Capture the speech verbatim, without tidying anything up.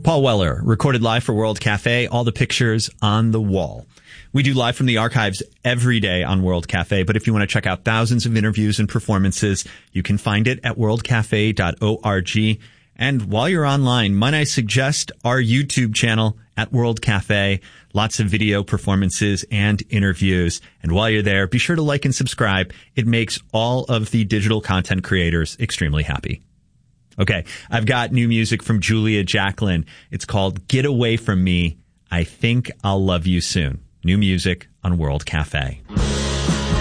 Paul Weller, recorded live for World Cafe, all the pictures on the wall. We do live from the archives every day on World Cafe, but if you want to check out thousands of interviews and performances, you can find it at world cafe dot org. And while you're online, might I suggest our YouTube channel at World Cafe. Lots of video performances and interviews. And while you're there, be sure to like and subscribe. It makes all of the digital content creators extremely happy. Okay, I've got new music from Julia Jacklin. It's called Get Away From Me. I Think I'll Love You Soon. New music on World Cafe.